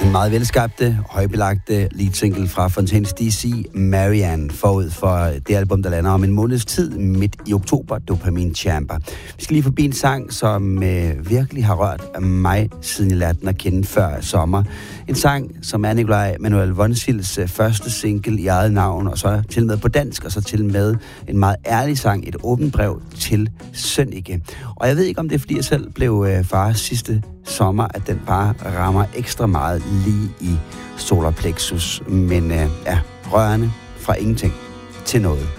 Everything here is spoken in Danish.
Den meget velskabte, højbelagte lead single fra Fontaines DC, Marianne, forud for det album, der lander om en måneds tid midt i oktober, Dopamine Chamber. Vi skal lige forbi en sang, som virkelig har rørt mig, siden jeg lærte den at kende før sommer. En sang, som er Nikolaj Manuel Vonsilds første single i eget navn, og så til med på dansk, og så til med en meget ærlig sang, et åbent brev til Sønneke. Og jeg ved ikke, om det er, fordi jeg selv blev far sidste sommer, at den bare rammer ekstra meget lige i solarplexus. Men rørende fra ingenting til noget.